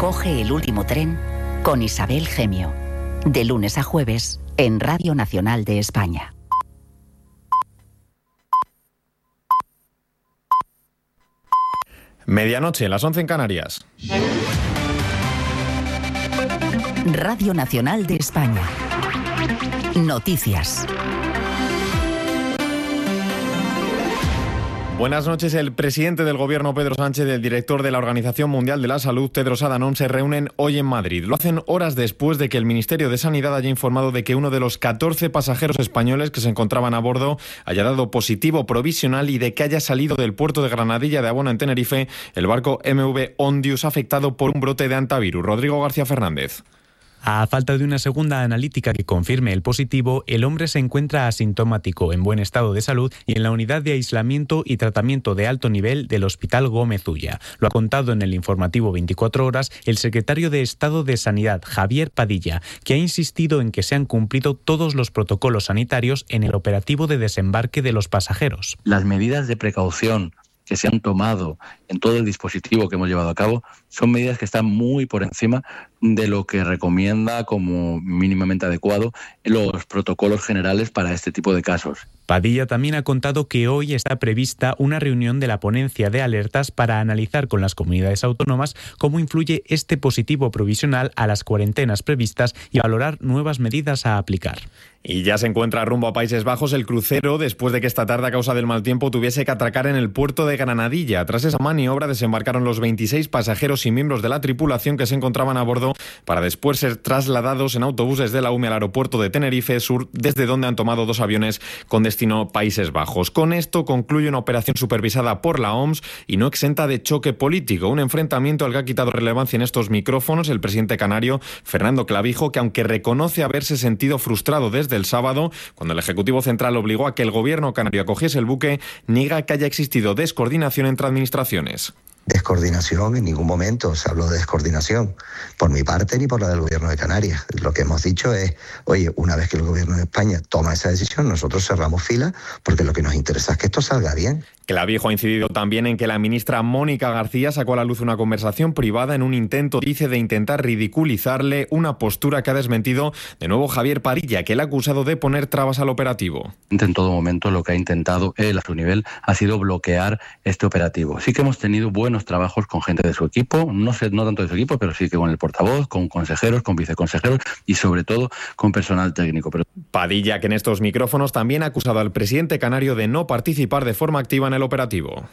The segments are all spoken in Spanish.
Coge el último tren con Isabel Gemio. De lunes a jueves en Radio Nacional de España. Medianoche, las 11 en Canarias. Radio Nacional de España. Noticias. Buenas noches. El presidente del Gobierno, Pedro Sánchez, y el director de la Organización Mundial de la Salud, Tedros Adhanom, se reúnen hoy en Madrid. Lo hacen horas después de que el Ministerio de Sanidad haya informado de que uno de los 14 pasajeros españoles que se encontraban a bordo haya dado positivo provisional y de que haya salido del puerto de Granadilla de Abona, en Tenerife, el barco MV Ondius, afectado por un brote de hantavirus. Rodrigo García Fernández. A falta de una segunda analítica que confirme el positivo, el hombre se encuentra asintomático, en buen estado de salud y en la unidad de aislamiento y tratamiento de alto nivel del Hospital Gómez Ulla. Lo ha contado en el informativo 24 horas el secretario de Estado de Sanidad, Javier Padilla, que ha insistido en que se han cumplido todos los protocolos sanitarios en el operativo de desembarque de los pasajeros. Las medidas de precaución que se han tomado en todo el dispositivo que hemos llevado a cabo son medidas que están muy por encima de lo que recomienda como mínimamente adecuado los protocolos generales para este tipo de casos. Padilla también ha contado que hoy está prevista una reunión de la ponencia de alertas para analizar con las comunidades autónomas cómo influye este positivo provisional a las cuarentenas previstas y valorar nuevas medidas a aplicar. Y ya se encuentra rumbo a Países Bajos el crucero después de que esta tarde, a causa del mal tiempo, tuviese que atracar en el puerto de Granadilla. Tras esa maniobra desembarcaron los 26 pasajeros y miembros de la tripulación que se encontraban a bordo para después ser trasladados en autobuses de la UME al aeropuerto de Tenerife Sur, desde donde han tomado 2 aviones con destino Países Bajos. Con esto concluye una operación supervisada por la OMS y no exenta de choque político. Un enfrentamiento al que ha quitado relevancia en estos micrófonos el presidente canario, Fernando Clavijo, que aunque reconoce haberse sentido frustrado desde el sábado, cuando el Ejecutivo Central obligó a que el gobierno canario acogiese el buque, niega que haya existido descoordinación entre administraciones. Descoordinación, en ningún momento se habló de descoordinación, por mi parte ni por la del Gobierno de Canarias. Lo que hemos dicho es, oye, una vez que el Gobierno de España toma esa decisión, nosotros cerramos fila, porque lo que nos interesa es que esto salga bien. Clavijo ha incidido también en que la ministra Mónica García sacó a la luz una conversación privada en un intento, dice, de intentar ridiculizarle, una postura que ha desmentido de nuevo Javier Padilla, que le ha acusado de poner trabas al operativo. En todo momento lo que ha intentado él a su nivel ha sido bloquear este operativo. Sí que hemos tenido buenos trabajos con gente de su equipo, no tanto de su equipo, pero sí que con el portavoz, con consejeros, con viceconsejeros y sobre todo con personal técnico. Padilla, que en estos micrófonos también ha acusado al presidente canario de no participar de forma activa en el operativo.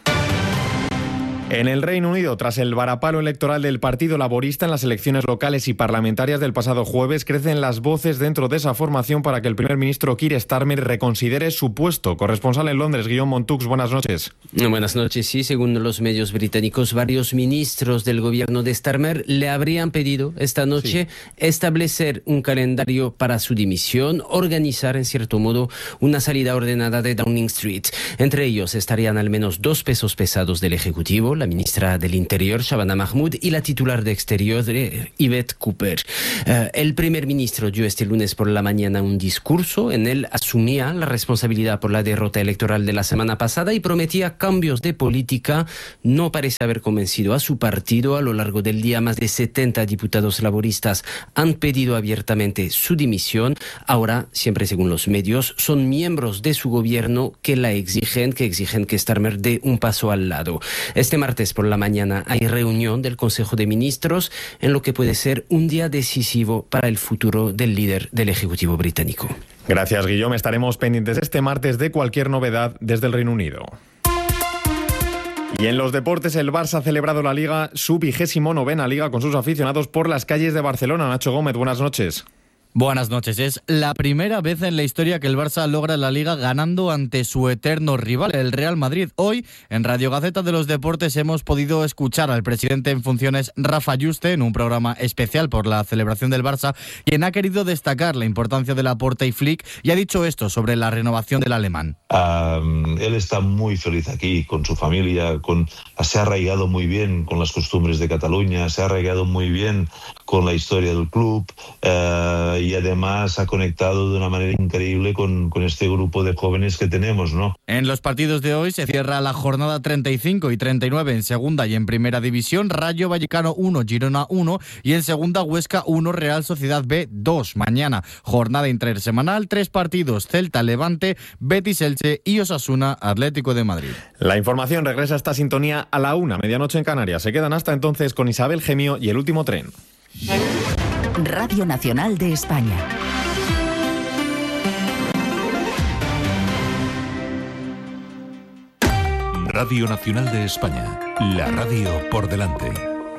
En el Reino Unido, tras el varapalo electoral del Partido Laborista en las elecciones locales y parlamentarias del pasado jueves, crecen las voces dentro de esa formación para que el primer ministro Keir Starmer reconsidere su puesto. Corresponsal en Londres, Guillaume Montux, buenas noches. Buenas noches, sí. Según los medios británicos, varios ministros del gobierno de Starmer le habrían pedido esta noche establecer un calendario para su dimisión, organizar, en cierto modo, una salida ordenada de Downing Street. Entre ellos estarían al menos 2 pesos pesados del Ejecutivo, la ministra del Interior, Shabana Mahmood, y la titular de Exterior, Yvette Cooper. El primer ministro dio este lunes por la mañana un discurso. En él asumía la responsabilidad por la derrota electoral de la semana pasada y prometía cambios de política. No parece haber convencido a su partido. A lo largo del día, más de 70 diputados laboristas han pedido abiertamente su dimisión. Ahora, siempre según los medios, son miembros de su gobierno que exigen que Starmer dé un paso al lado. Este martes por la mañana hay reunión del Consejo de Ministros en lo que puede ser un día decisivo para el futuro del líder del Ejecutivo británico. Gracias, Guillaume. Estaremos pendientes este martes de cualquier novedad desde el Reino Unido. Y en los deportes, el Barça ha celebrado la Liga, su 29ª Liga, con sus aficionados por las calles de Barcelona. Nacho Gómez, buenas noches. Buenas noches. Es la primera vez en la historia que el Barça logra la Liga ganando ante su eterno rival, el Real Madrid. Hoy, en Radio Gaceta de los Deportes, hemos podido escuchar al presidente en funciones, Rafa Yuste, en un programa especial por la celebración del Barça, quien ha querido destacar la importancia de Laporta y Flick y ha dicho esto sobre la renovación del alemán. Él está muy feliz aquí, con su familia, se ha arraigado muy bien con las costumbres de Cataluña, se ha arraigado muy bien con la historia del club. y además ha conectado de una manera increíble con este grupo de jóvenes que tenemos, ¿no? En los partidos de hoy se cierra la jornada 35 y 39 en segunda y en primera división. Rayo Vallecano 1, Girona 1 y en segunda Huesca 1, Real Sociedad B 2. Mañana jornada intersemanal, 3 partidos: Celta, Levante, Betis, Elche y Osasuna, Atlético de Madrid. La información regresa a esta sintonía a la 1, medianoche en Canarias. Se quedan hasta entonces con Isabel Gemio y El Último Tren. Radio Nacional de España. Radio Nacional de España, la radio por delante.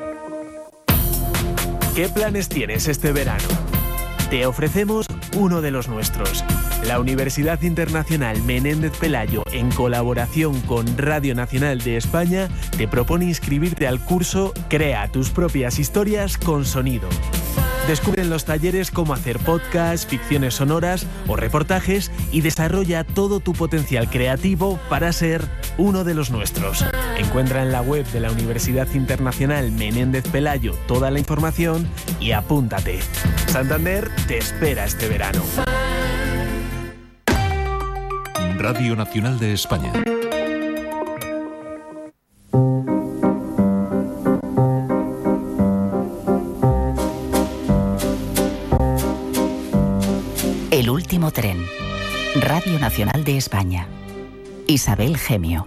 ¿Qué planes tienes este verano? Te ofrecemos uno de los nuestros. La Universidad Internacional Menéndez Pelayo, en colaboración con Radio Nacional de España, te propone inscribirte al curso Crea tus propias historias con sonido. Descubre en los talleres cómo hacer podcasts, ficciones sonoras o reportajes y desarrolla todo tu potencial creativo para ser uno de los nuestros. Encuentra en la web de la Universidad Internacional Menéndez Pelayo toda la información y apúntate. Santander te espera este verano. Radio Nacional de España. El Último Tren. Radio Nacional de España. Isabel Gemio.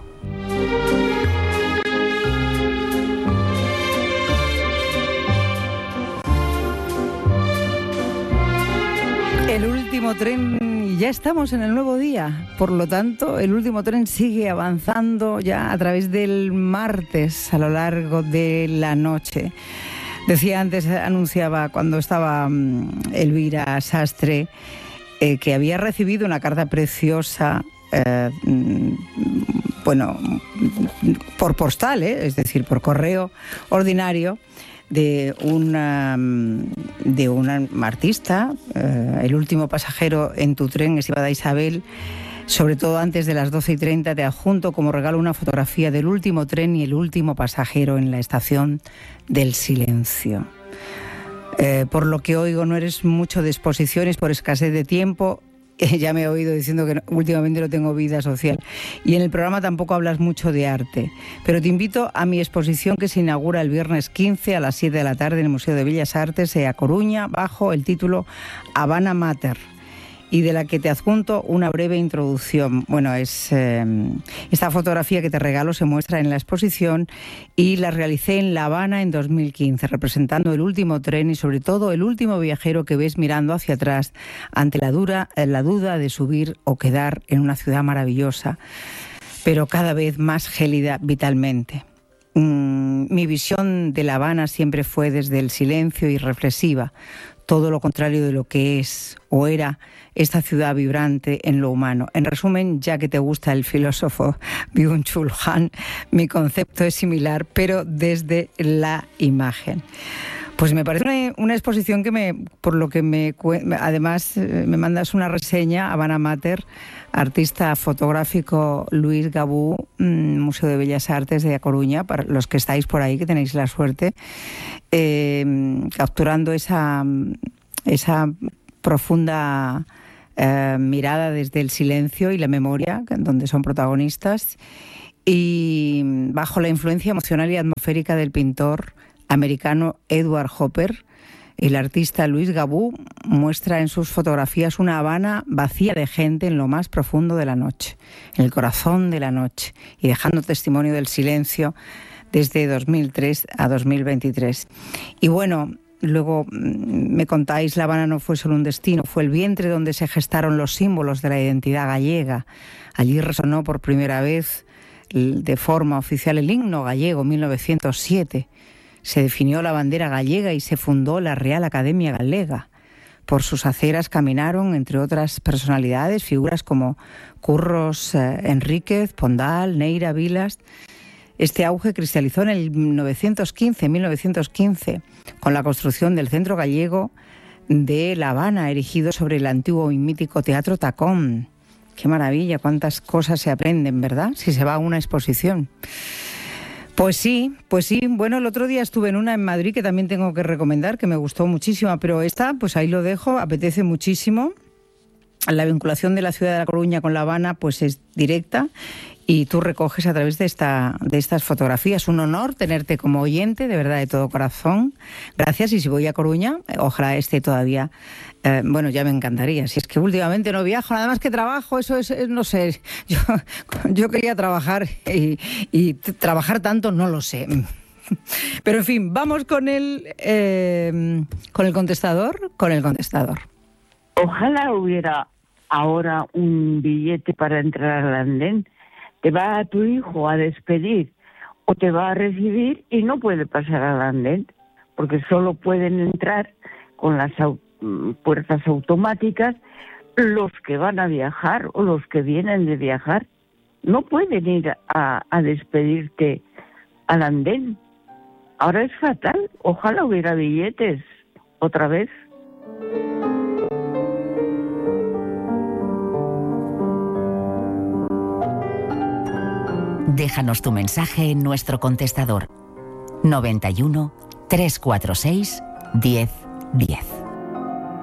El último tren, ya estamos en el nuevo día, por lo tanto el último tren sigue avanzando ya a través del martes a lo largo de la noche. Decía antes, anunciaba cuando estaba Elvira Sastre que había recibido una carta preciosa, por postal, es decir, por correo ordinario, de una artista, el último pasajero en tu tren, estimada Isabel. Sobre todo antes de las 12:30 te adjunto como regalo una fotografía del último tren y el último pasajero en la estación del silencio. Por lo que oigo, no eres mucho de exposiciones por escasez de tiempo. Ya me he oído diciendo que últimamente no tengo vida social. Y en el programa tampoco hablas mucho de arte. Pero te invito a mi exposición que se inaugura el viernes 15 a las 7 de la tarde en el Museo de Bellas Artes de A Coruña, bajo el título Havana Mater, y de la que te adjunto una breve introducción. Bueno, esta fotografía que te regalo se muestra en la exposición y la realicé en La Habana en 2015, representando el último tren y sobre todo el último viajero que ves mirando hacia atrás ante la duda de subir o quedar en una ciudad maravillosa, pero cada vez más gélida vitalmente. Mi visión de La Habana siempre fue desde el silencio y reflexiva, todo lo contrario de lo que es o era esta ciudad vibrante en lo humano. En resumen, ya que te gusta el filósofo Byung-Chul Han, mi concepto es similar, pero desde la imagen. Pues me parece una exposición que además me mandas una reseña, Havana Mater, artista fotográfico Luis Gabú, Museo de Bellas Artes de A Coruña, para los que estáis por ahí, que tenéis la suerte, capturando esa profunda mirada desde el silencio y la memoria, donde son protagonistas, y bajo la influencia emocional y atmosférica del pintor americano Edward Hopper. El artista Luis Gabú muestra en sus fotografías una Habana vacía de gente en lo más profundo de la noche, en el corazón de la noche, y dejando testimonio del silencio desde 2003 a 2023. Y bueno, luego me contáis, La Habana no fue solo un destino, fue el vientre donde se gestaron los símbolos de la identidad gallega. Allí resonó por primera vez de forma oficial el himno gallego, 1907. Se definió la bandera gallega y se fundó la Real Academia Galega. Por sus aceras caminaron, entre otras personalidades, figuras como Curros Enríquez, Pondal, Neira Vilas. Este auge cristalizó en el 1915, con la construcción del Centro Gallego de La Habana, erigido sobre el antiguo y mítico Teatro Tacón. ¡Qué maravilla! Cuántas cosas se aprenden, ¿verdad?, si se va a una exposición. Pues sí. Bueno, el otro día estuve en una en Madrid que también tengo que recomendar, que me gustó muchísimo, pero esta, pues ahí lo dejo, apetece muchísimo. La vinculación de la ciudad de La Coruña con La Habana pues es directa y tú recoges a través de estas fotografías. Un honor tenerte como oyente, de verdad, de todo corazón. Gracias, y si voy a Coruña, ojalá esté todavía... bueno, ya me encantaría. Si es que últimamente no viajo, nada más que trabajo, eso es no sé. Yo quería trabajar y trabajar tanto no lo sé. Pero en fin, vamos con el contestador. Ojalá hubiera ahora un billete para entrar al andén. Te va a tu hijo a despedir o te va a recibir y no puede pasar al andén, porque solo pueden entrar con las puertas automáticas los que van a viajar o los que vienen de viajar. No pueden ir a despedirte al andén. Ahora es fatal. Ojalá hubiera billetes otra vez. Déjanos tu mensaje en nuestro contestador 91 346 1010.